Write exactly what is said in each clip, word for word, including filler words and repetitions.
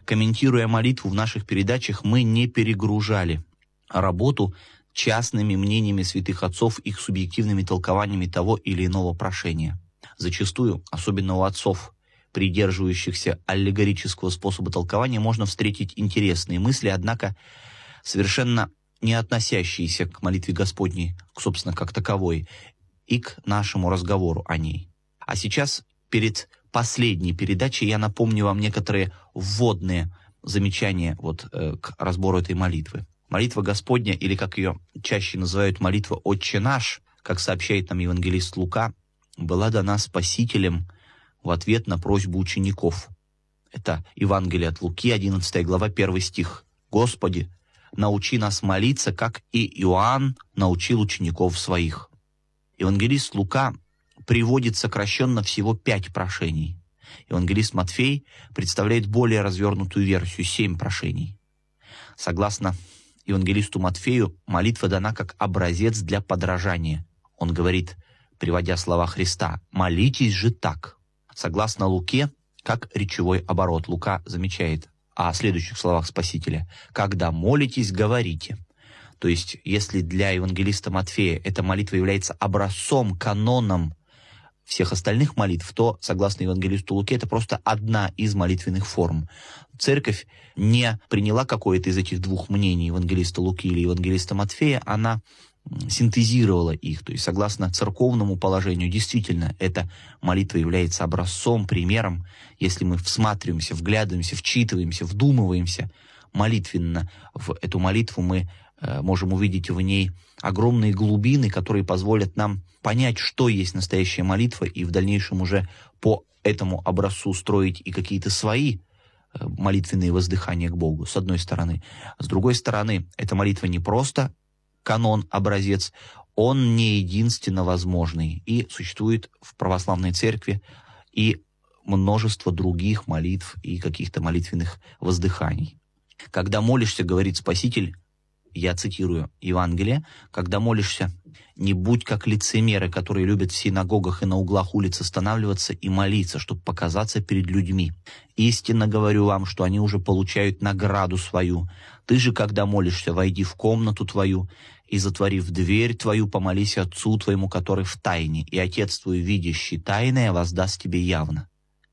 Комментируя молитву в наших передачах, мы не перегружали работу частными мнениями святых отцов, их субъективными толкованиями того или иного прошения. Зачастую, особенно у отцов, придерживающихся аллегорического способа толкования, можно встретить интересные мысли, однако совершенно не относящиеся к молитве Господней, собственно, как таковой, и к нашему разговору о ней. А сейчас, перед последней передачей, я напомню вам некоторые вводные замечания вот, э, к разбору этой молитвы. Молитва Господня, или как ее чаще называют молитва «Отче наш», как сообщает нам евангелист Лука, была дана Спасителем в ответ на просьбу учеников. Это Евангелие от Луки, одиннадцатая глава, первый стих. «Господи, научи нас молиться, как и Иоанн научил учеников своих». Евангелист Лука приводит сокращенно всего пять прошений. Евангелист Матфей представляет более развернутую версию, семь прошений. Согласно евангелисту Матфею, молитва дана как образец для подражания. Он говорит, приводя слова Христа, «Молитесь же так». Согласно Луке, как речевой оборот. Лука замечает о следующих словах Спасителя. «Когда молитесь, говорите». То есть, если для евангелиста Матфея эта молитва является образцом, каноном всех остальных молитв, то, согласно евангелисту Луке, это просто одна из молитвенных форм. Церковь не приняла какое-то из этих двух мнений евангелиста Луки или евангелиста Матфея, она синтезировала их. То есть, согласно церковному положению, действительно, эта молитва является образцом, примером. Если мы всматриваемся, вглядываемся, вчитываемся, вдумываемся молитвенно в эту молитву, мы э, можем увидеть в ней огромные глубины, которые позволят нам понять, что есть настоящая молитва, и в дальнейшем уже по этому образцу строить и какие-то свои э, молитвенные воздыхания к Богу, с одной стороны. С другой стороны, эта молитва не просто канон, образец, он не единственно возможный. И существует в православной церкви и множество других молитв и каких-то молитвенных воздыханий. Когда молишься, говорит Спаситель, я цитирую Евангелие, когда молишься, не будь как лицемеры, которые любят в синагогах и на углах улиц останавливаться и молиться, чтобы показаться перед людьми. Истинно говорю вам, что они уже получают награду свою. Ты же, когда молишься, войди в комнату твою и, затворив дверь твою, помолись Отцу твоему, который в тайне, и Отец твой, видящий тайное, воздаст тебе явно.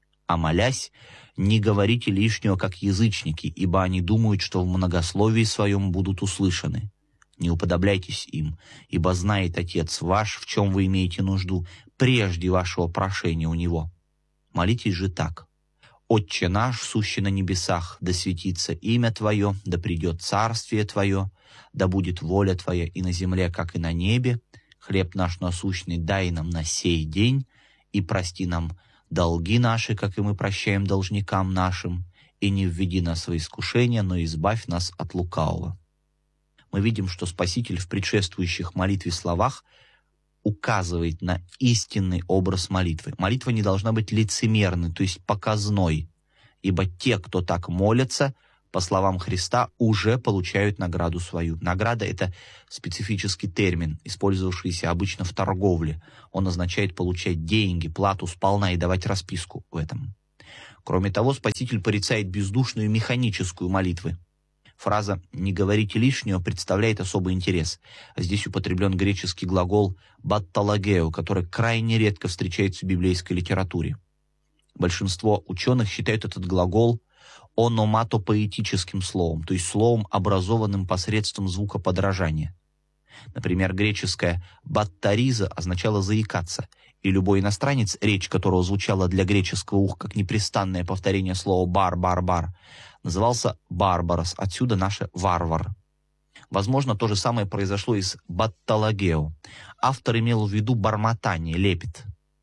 А молясь, не говорите лишнего, как язычники, ибо они думают, что в многословии своем будут услышаны. Не уподобляйтесь им, ибо знает Отец ваш, в чем вы имеете нужду, прежде вашего прошения у Него. Молитесь же так. «Отче наш, сущий на небесах, да светится имя Твое, да придет царствие Твое, да будет воля Твоя и на земле, как и на небе. Хлеб наш насущный дай нам на сей день, и прости нам долги наши, как и мы прощаем должникам нашим, и не введи нас во искушение, но избавь нас от лукавого». Мы видим, что Спаситель в предшествующих молитве словах указывает на истинный образ молитвы. Молитва не должна быть лицемерной, то есть показной, ибо те, кто так молятся, по словам Христа, уже получают награду свою. Награда — это специфический термин, использовавшийся обычно в торговле. Он означает получать деньги, плату сполна и давать расписку в этом. Кроме того, Спаситель порицает бездушную механическую молитву. Фраза «не говорите лишнего» представляет особый интерес. Здесь употреблен греческий глагол «батталагео», который крайне редко встречается в библейской литературе. Большинство ученых считают этот глагол ономатопоэтическим словом, то есть словом, образованным посредством звукоподражания. Например, греческое «баттариза» означало «заикаться», и любой иностранец, речь которого звучала для греческого уха как непрестанное повторение слова «бар-бар-бар», назывался «барбарос», отсюда наше «варвар». Возможно, то же самое произошло и с «батталагео». Автор имел в виду бормотание, лепет.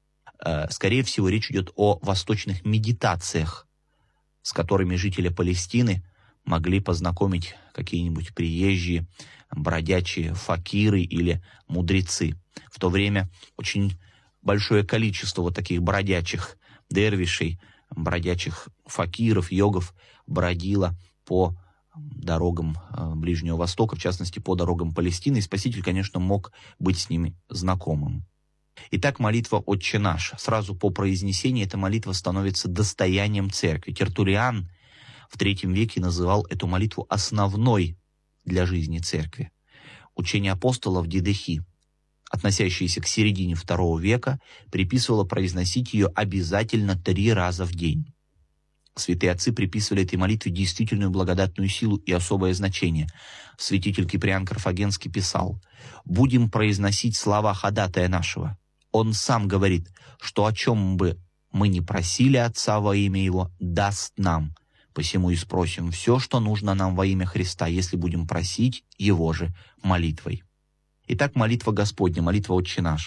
Скорее всего, речь идет о восточных медитациях, с которыми жители Палестины могли познакомить какие-нибудь приезжие, бродячие факиры или мудрецы. В то время очень большое количество вот таких бродячих дервишей, бродячих факиров, йогов бродило по дорогам Ближнего Востока, в частности, по дорогам Палестины, и Спаситель, конечно, мог быть с ними знакомым. Итак, молитва «Отче наш». Сразу по произнесении эта молитва становится достоянием церкви. Тертуллиан в третьем веке называл эту молитву основной для жизни церкви. Учение апостолов Дидехи, относящееся к середине второго века, приписывало произносить ее обязательно три раза в день. Святые отцы приписывали этой молитве действительную благодатную силу и особое значение. Святитель Киприан Карфагенский писал: «Будем произносить слова ходатая нашего. Он сам говорит, что о чем бы мы ни просили Отца во имя Его, даст нам. Посему и спросим все, что нужно нам во имя Христа, если будем просить Его же молитвой». Итак, молитва Господня, молитва «Отче наш».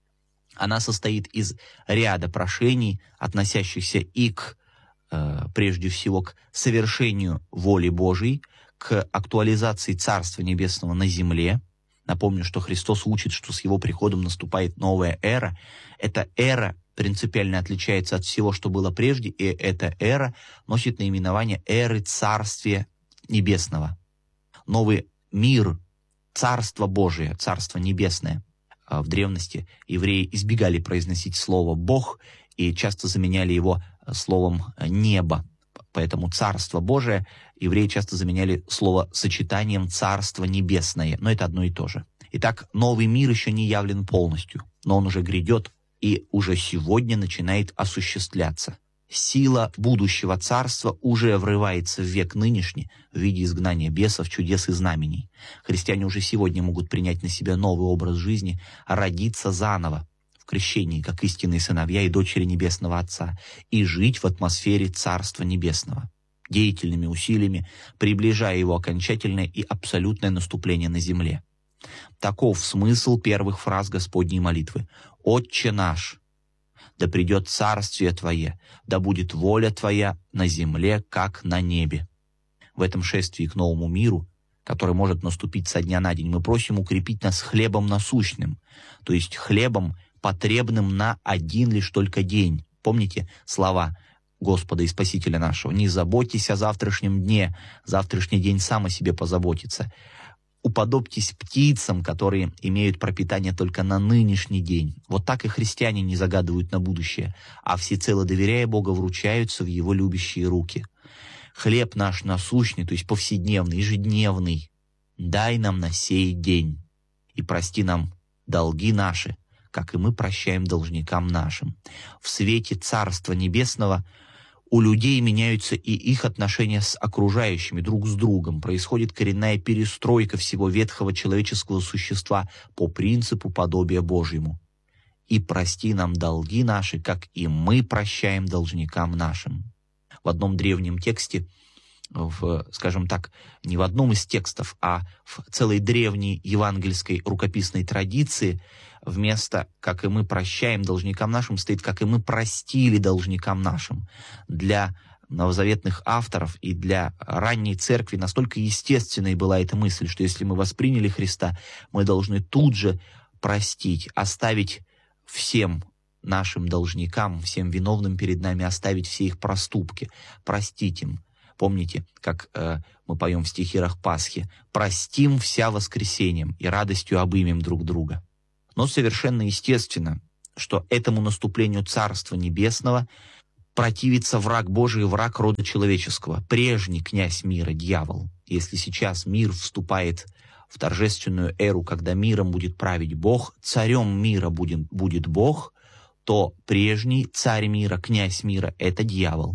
Она состоит из ряда прошений, относящихся и к прежде всего к совершению воли Божией, к актуализации Царства Небесного на земле. Напомню, что Христос учит, что с Его приходом наступает новая эра. Эта эра принципиально отличается от всего, что было прежде, и эта эра носит наименование эры Царствия Небесного. Новый мир, Царство Божие, Царство Небесное. В древности евреи избегали произносить слово «Бог» и часто заменяли его словом «небо». Поэтому «Царство Божие» евреи часто заменяли словосочетанием «Царство Небесное», но это одно и то же. Итак, новый мир еще не явлен полностью, но он уже грядет и уже сегодня начинает осуществляться. Сила будущего царства уже врывается в век нынешний в виде изгнания бесов, чудес и знамений. Христиане уже сегодня могут принять на себя новый образ жизни, родиться заново в крещении, как истинные сыновья и дочери Небесного Отца, и жить в атмосфере Царства Небесного, деятельными усилиями, приближая его окончательное и абсолютное наступление на земле. Таков смысл первых фраз Господней молитвы: «Отче наш, да придет царствие Твое, да будет воля Твоя на земле, как на небе». В этом шествии к новому миру, который может наступить со дня на день, мы просим укрепить нас хлебом насущным, то есть хлебом, потребным на один лишь только день. Помните слова Господа и Спасителя нашего: «Не заботьтесь о завтрашнем дне, завтрашний день сам о себе позаботится». Уподобьтесь птицам, которые имеют пропитание только на нынешний день. Вот так и христиане не загадывают на будущее, а всецело доверяя Бога, вручаются в Его любящие руки. «Хлеб наш насущный», то есть повседневный, ежедневный, дай нам на сей день, и прости нам долги наши, как и мы прощаем должникам нашим. В свете Царства Небесного у людей меняются и их отношения с окружающими, друг с другом. Происходит коренная перестройка всего ветхого человеческого существа по принципу подобия Божьему. «И прости нам долги наши, как и мы прощаем должникам нашим». В одном древнем тексте, в, скажем так, не в одном из текстов, а в целой древней евангельской рукописной традиции вместо «как и мы прощаем должникам нашим» стоит «как и мы простили должникам нашим». Для новозаветных авторов и для ранней церкви настолько естественной была эта мысль, что если мы восприняли Христа, мы должны тут же простить, оставить всем нашим должникам, всем виновным перед нами, оставить все их проступки, простить им. Помните, как э, мы поем в стихирах Пасхи: «Простим вся воскресением и радостью обымем друг друга». Но совершенно естественно, что этому наступлению Царства Небесного противится враг Божий и враг рода человеческого, прежний князь мира, дьявол. Если сейчас мир вступает в торжественную эру, когда миром будет править Бог, царем мира будет, будет Бог, то прежний царь мира, князь мира — это дьявол.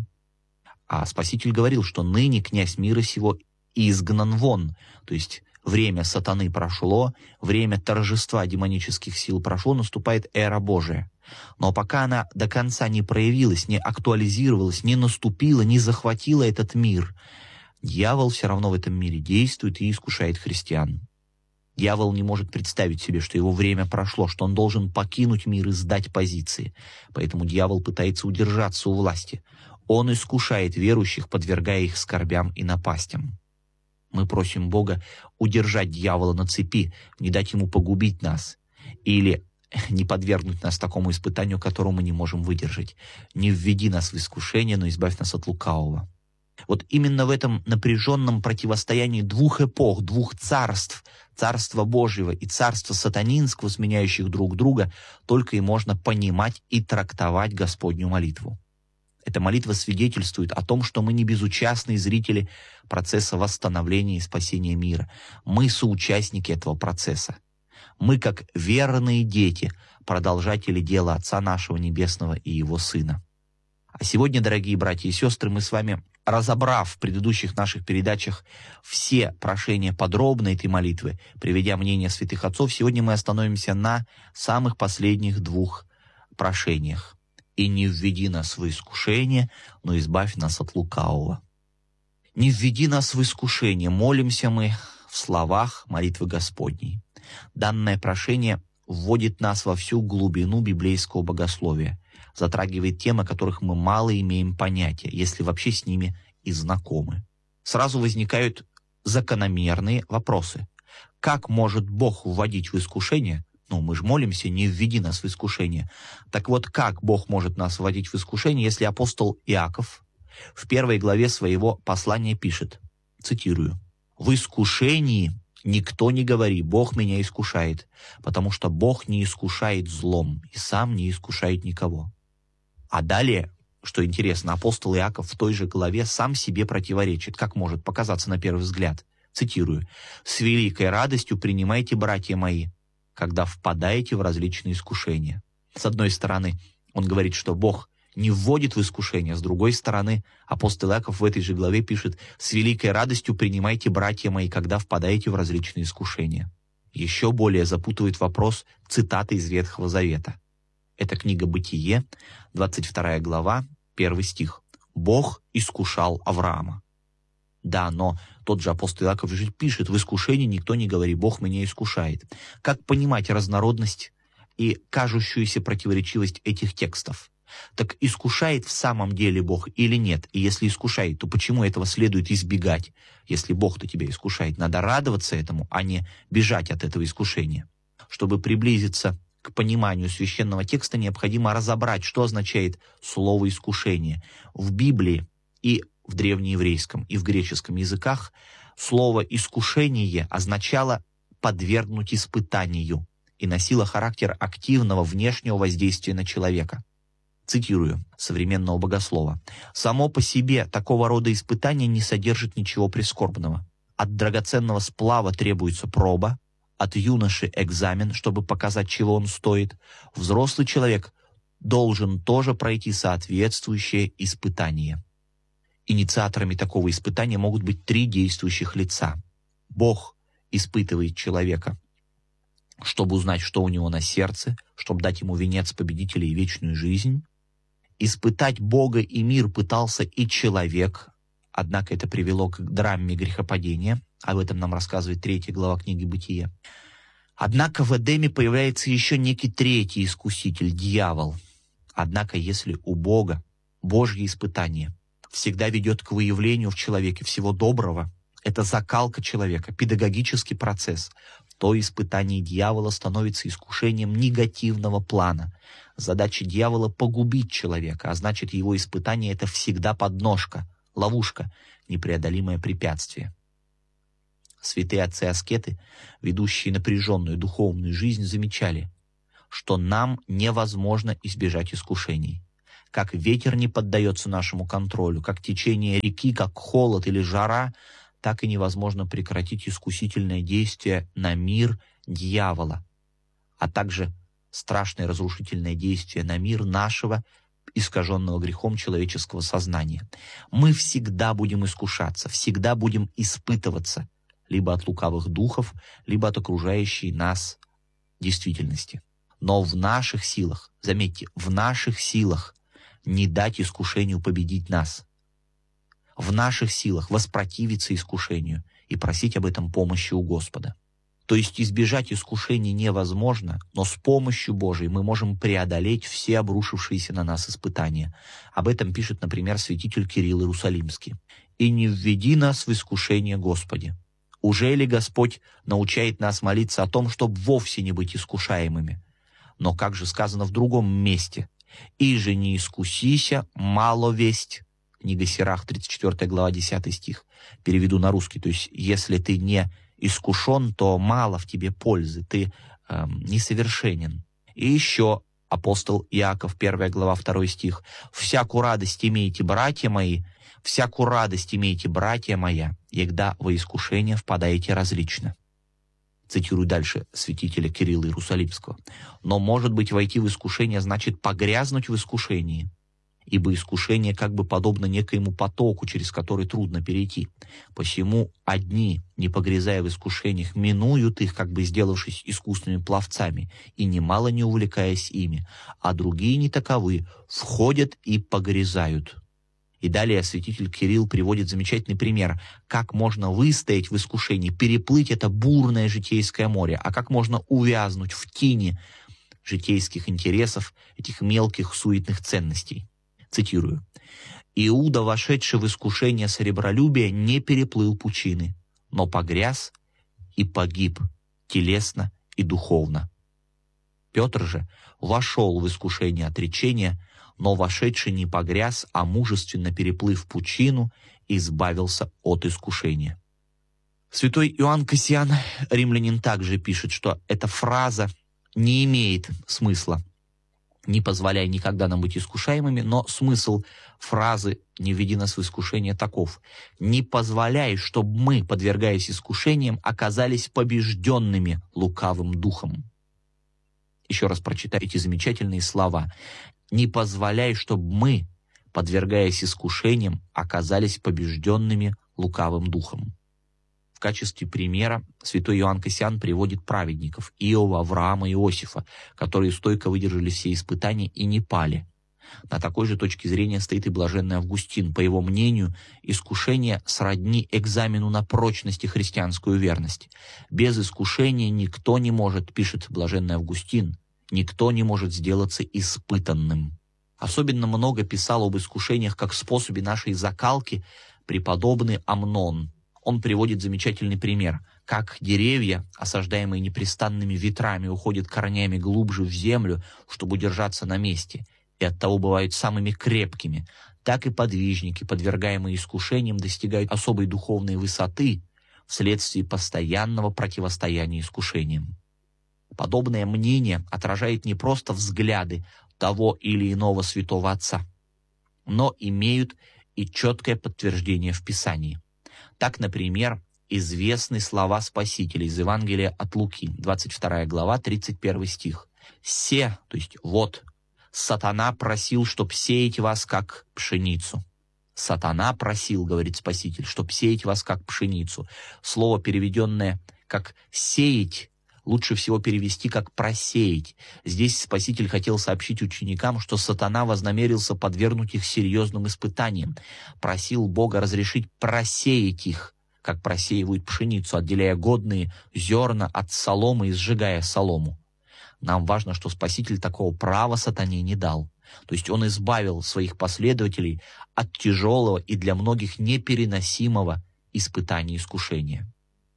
А Спаситель говорил, что ныне князь мира сего изгнан вон, то есть время сатаны прошло, время торжества демонических сил прошло, наступает эра Божия. Но пока она до конца не проявилась, не актуализировалась, не наступила, не захватила этот мир, дьявол все равно в этом мире действует и искушает христиан. Дьявол не может представить себе, что его время прошло, что он должен покинуть мир и сдать позиции. Поэтому дьявол пытается удержаться у власти. Он искушает верующих, подвергая их скорбям и напастям. Мы просим Бога удержать дьявола на цепи, не дать ему погубить нас или не подвергнуть нас такому испытанию, которому мы не можем выдержать. Не введи нас в искушение, но избавь нас от лукавого. Вот именно в этом напряженном противостоянии двух эпох, двух царств, Царства Божьего и Царства Сатанинского, сменяющих друг друга, только и можно понимать и трактовать Господню молитву. Эта молитва свидетельствует о том, что мы не безучастные зрители процесса восстановления и спасения мира. Мы соучастники этого процесса. Мы, как верные дети, продолжатели дела Отца нашего Небесного и Его Сына. А сегодня, дорогие братья и сестры, мы с вами, разобрав в предыдущих наших передачах все прошения подробно этой молитвы, приведя мнение святых отцов, сегодня мы остановимся на самых последних двух прошениях. «И не введи нас в искушение, но избавь нас от лукавого». «Не введи нас в искушение» молимся мы в словах молитвы Господней. Данное прошение вводит нас во всю глубину библейского богословия, затрагивает темы, о которых мы мало имеем понятия, если вообще с ними и знакомы. Сразу возникают закономерные вопросы. Как может Бог вводить в искушение? Ну, мы же молимся, не введи нас в искушение. Так вот, как Бог может нас вводить в искушение, если апостол Иаков в первой главе своего послания пишет, цитирую, «В искушении никто не говори, Бог меня искушает, потому что Бог не искушает злом и сам не искушает никого». А далее, что интересно, апостол Иаков в той же главе сам себе противоречит, как может показаться на первый взгляд. Цитирую, «С великой радостью принимайте, братья мои, когда впадаете в различные искушения». С одной стороны, он говорит, что Бог не вводит в искушение, с другой стороны, апостол Иаков в этой же главе пишет, «С великой радостью принимайте, братья мои, когда впадаете в различные искушения». Еще более запутывает вопрос цитаты из Ветхого Завета. Это книга «Бытие», двадцать вторая глава, первый стих. «Бог искушал Авраама». Да, но тот же апостол Иаков же пишет, «В искушении никто не говорит, Бог меня искушает». Как понимать разнородность и кажущуюся противоречивость этих текстов? Так искушает в самом деле Бог или нет? И если искушает, то почему этого следует избегать? Если Бог-то тебя искушает, надо радоваться этому, а не бежать от этого искушения. Чтобы приблизиться к пониманию священного текста, необходимо разобрать, что означает слово «искушение». В Библии и в древнееврейском, и в греческом языках слово «искушение» означало «подвергнуть испытанию» и носило характер активного внешнего воздействия на человека. Цитирую современного богослова. «Само по себе такого рода испытание не содержит ничего прискорбного. От драгоценного сплава требуется проба, от юноши экзамен, чтобы показать, чего он стоит. Взрослый человек должен тоже пройти соответствующее испытание». Инициаторами такого испытания могут быть три действующих лица. Бог испытывает человека, чтобы узнать, что у него на сердце, чтобы дать ему венец победителя и вечную жизнь. Испытать Бога и мир пытался и человек, однако это привело к драме грехопадения. Об этом нам рассказывает третья глава книги «Бытие». Однако в Эдеме появляется еще некий третий искуситель, дьявол. Однако если у Бога Божье испытание всегда ведет к выявлению в человеке всего доброго, это закалка человека, педагогический процесс, то испытание дьявола становится искушением негативного плана. Задача дьявола — погубить человека, а значит, его испытание — это всегда подножка, ловушка, непреодолимое препятствие. Святые отцы-аскеты, ведущие напряженную духовную жизнь, замечали, что нам невозможно избежать искушений. Как ветер не поддается нашему контролю, как течение реки, как холод или жара, так и невозможно прекратить искусительное действие на мир дьявола, а также страшное разрушительное действие на мир нашего, искаженного грехом человеческого сознания. Мы всегда будем искушаться, всегда будем испытываться, либо от лукавых духов, либо от окружающей нас действительности. Но в наших силах, заметьте, в наших силах не дать искушению победить нас. В наших силах воспротивиться искушению и просить об этом помощи у Господа. То есть избежать искушений невозможно, но с помощью Божией мы можем преодолеть все обрушившиеся на нас испытания. Об этом пишет, например, святитель Кирилл Иерусалимский. «И не введи нас в искушение, Господи». Уже ли Господь научает нас молиться о том, чтобы вовсе не быть искушаемыми? Но как же сказано в другом месте? «И же не искусися, мало весть». Книга Сирах, тридцать четвёртая глава, десятый стих. Переведу на русский. То есть, если ты не искушен, то мало в тебе пользы, ты э, несовершенен. И еще Апостол Иаков, первая глава, второй стих. «Всякую радость имейте, братья мои, всякую радость имейте, братья моя, егда во искушение впадаете различно». Цитирую дальше святителя Кирилла Иерусалимского. «Но, может быть, войти в искушение значит погрязнуть в искушении, ибо искушение как бы подобно некоему потоку, через который трудно перейти. Посему одни, не погрязая в искушениях, минуют их, как бы сделавшись искусными пловцами, и немало не увлекаясь ими, а другие не таковы, входят и погрязают». И далее святитель Кирилл приводит замечательный пример, как можно выстоять в искушении, переплыть это бурное житейское море, а как можно увязнуть в тени житейских интересов, этих мелких суетных ценностей. Цитирую. «Иуда, вошедший в искушение сребролюбия, не переплыл пучины, но погряз и погиб телесно и духовно. Петр же вошел в искушение отречения, но вошедший не погряз, а мужественно переплыв пучину, избавился от искушения». Святой Иоанн Кассиан, римлянин, также пишет, что эта фраза не имеет смысла, не позволяя никогда нам быть искушаемыми, но смысл фразы «не введи нас в искушение» таков: «Не позволяй, чтобы мы, подвергаясь искушениям, оказались побежденными лукавым духом». Еще раз прочитаю эти замечательные слова. «Не позволяй, чтобы мы, подвергаясь искушениям, оказались побежденными лукавым духом». В качестве примера святой Иоанн Кассиан приводит праведников Иова, Авраама и Иосифа, которые стойко выдержали все испытания и не пали. На такой же точке зрения стоит и блаженный Августин. По его мнению, искушение сродни экзамену на прочность и христианскую верность. Без искушения никто не может, пишет блаженный Августин, никто не может сделаться испытанным. Особенно много писал об искушениях как способе нашей закалки преподобный Амнон. Он приводит замечательный пример, как деревья, осаждаемые непрестанными ветрами, уходят корнями глубже в землю, чтобы удержаться на месте, и оттого бывают самыми крепкими, так и подвижники, подвергаемые искушениям, достигают особой духовной высоты вследствие постоянного противостояния искушениям. Подобное мнение отражает не просто взгляды того или иного святого отца, но имеют и четкое подтверждение в Писании. Так, например, известны слова Спасителя из Евангелия от Луки, двадцать вторая глава, тридцать первый стих. «Се», то есть «вот, сатана просил, чтоб сеять вас, как пшеницу». «Сатана просил», говорит Спаситель, «чтоб сеять вас, как пшеницу». Слово, переведенное как «сеять», лучше всего перевести как «просеять». Здесь Спаситель хотел сообщить ученикам, что сатана вознамерился подвергнуть их серьезным испытаниям. Просил Бога разрешить просеять их, как просеивают пшеницу, отделяя годные зерна от соломы и сжигая солому. Нам важно, что Спаситель такого права сатане не дал. То есть он избавил своих последователей от тяжелого и для многих непереносимого испытания и искушения.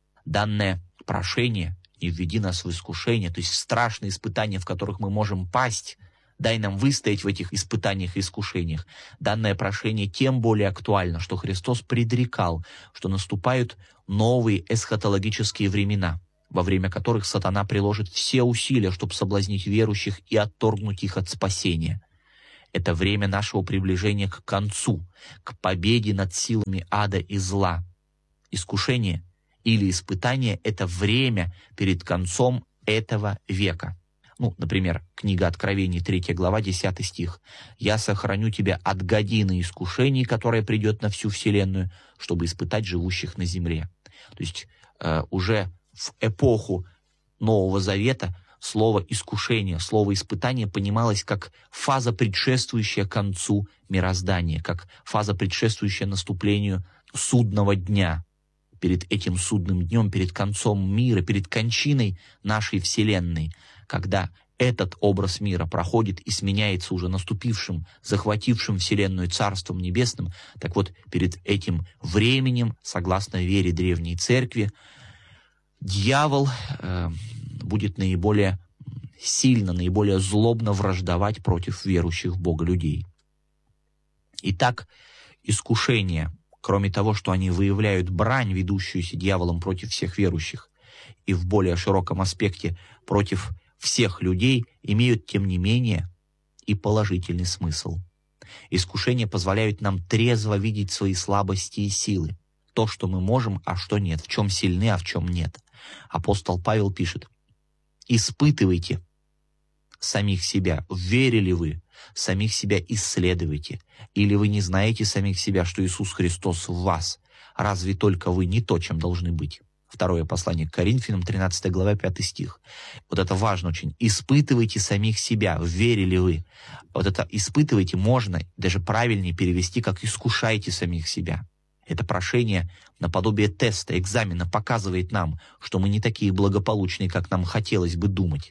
Данное прошение «не введи нас в искушение», то есть страшные испытания, в которых мы можем пасть, дай нам выстоять в этих испытаниях и искушениях. Данное прошение тем более актуально, что Христос предрекал, что наступают новые эсхатологические времена, во время которых сатана приложит все усилия, чтобы соблазнить верующих и отторгнуть их от спасения. Это время нашего приближения к концу, к победе над силами ада и зла. Искушение или испытание — это время перед концом этого века. Ну, например, книга Откровений, третья глава, десятый стих. «Я сохраню тебя от годины искушений, которая придет на всю вселенную, чтобы испытать живущих на земле». То есть э, уже в эпоху Нового Завета слово «искушение», слово «испытание» понималось как фаза, предшествующая концу мироздания, как фаза, предшествующая наступлению судного дня. Перед этим судным днем, перед концом мира, перед кончиной нашей Вселенной, когда этот образ мира проходит и сменяется уже наступившим, захватившим Вселенную Царством Небесным, так вот, перед этим временем, согласно вере Древней Церкви, дьявол э, будет наиболее сильно, наиболее злобно враждовать против верующих в Бога людей. Итак, искушение, кроме того, что они выявляют брань, ведущуюся дьяволом против всех верующих, и в более широком аспекте против всех людей имеют, тем не менее, и положительный смысл. Искушения позволяют нам трезво видеть свои слабости и силы, то, что мы можем, а что нет, в чем сильны, а в чем нет. Апостол Павел пишет: «Испытывайте самих себя, верили вы, самих себя исследуйте, или вы не знаете самих себя, что Иисус Христос в вас, разве только вы не то, чем должны быть». Второе послание к Коринфянам, тринадцатая глава, пятый стих. Вот это важно очень. «Испытывайте самих себя, верили вы». Вот это «испытывайте» можно даже правильнее перевести как «искушайте самих себя». Это прошение наподобие теста, экзамена показывает нам, что мы не такие благополучные, как нам хотелось бы думать.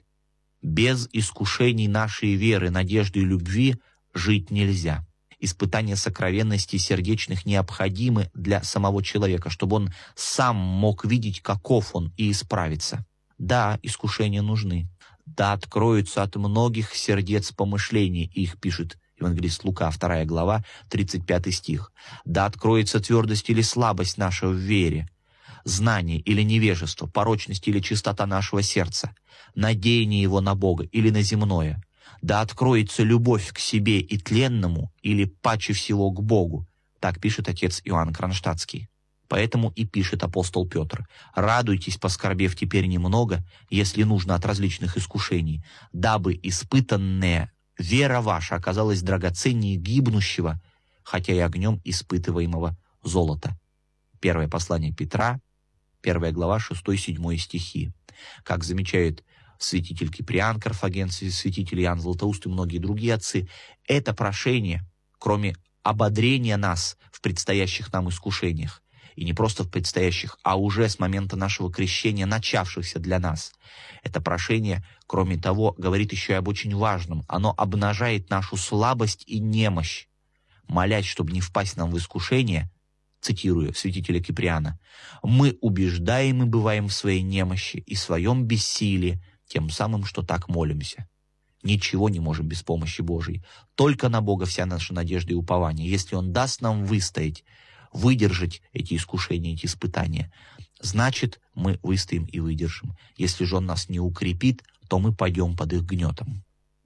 Без искушений нашей веры, надежды и любви жить нельзя. Испытания сокровенностей сердечных необходимы для самого человека, чтобы он сам мог видеть, каков он, и исправиться. Да, искушения нужны. Да, откроются от многих сердец помышлений, их пишет евангелист Лука, вторая глава, тридцать пятый стих. Да, откроется твердость или слабость наша в вере, знание или невежество, порочность или чистота нашего сердца, надеяние его на Бога или на земное. Да откроется любовь к себе и тленному, или паче всего к Богу. Так пишет отец Иоанн Кронштадтский. Поэтому и пишет апостол Петр: «Радуйтесь, поскорбев теперь немного, если нужно от различных искушений, дабы испытанная вера ваша оказалась драгоценнее гибнущего, хотя и огнем испытываемого золота». Первое послание Петра, первая глава, шестой-седьмой стихи. Как замечает святитель Киприан Карфаген, святитель Иоанн Златоуст и многие другие отцы, это прошение, кроме ободрения нас в предстоящих нам искушениях, и не просто в предстоящих, а уже с момента нашего крещения, начавшихся для нас, это прошение, кроме того, говорит еще и об очень важном. Оно обнажает нашу слабость и немощь. Молясь, чтобы не впасть нам в искушение, цитирую святителя Киприана, «мы убеждаемы бываем в своей немощи и своем бессилии, тем самым, что так молимся». Ничего не можем без помощи Божией. Только на Бога вся наша надежда и упование. Если Он даст нам выстоять, выдержать эти искушения, эти испытания, значит, мы выстоим и выдержим. Если же Он нас не укрепит, то мы пойдем под их гнетом.